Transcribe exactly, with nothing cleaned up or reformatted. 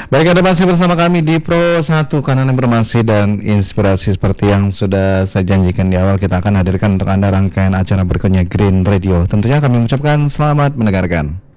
Baik, Anda masih bersama kami di Pro satu, kanan informasi dan inspirasi. Seperti yang sudah saya janjikan di awal, kita akan hadirkan untuk Anda rangkaian acara berikutnya Green Radio. Tentunya kami mengucapkan selamat mendengarkan.